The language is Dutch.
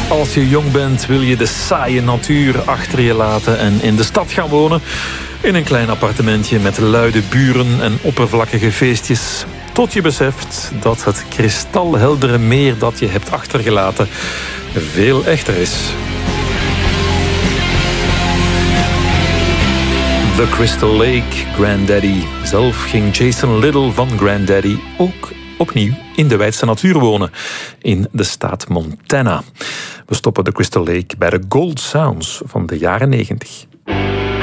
Als je jong bent wil je de saaie natuur achter je laten en in de stad gaan wonen. In een klein appartementje met luide buren en oppervlakkige feestjes. Tot je beseft dat het kristalheldere meer dat je hebt achtergelaten veel echter is. The Crystal Lake, Granddaddy. Zelf ging Jason Little van Granddaddy ook opnieuw in de wijdse natuur wonen, in de staat Montana. We stoppen de Crystal Lake bij de Gold Sounds van de jaren 90.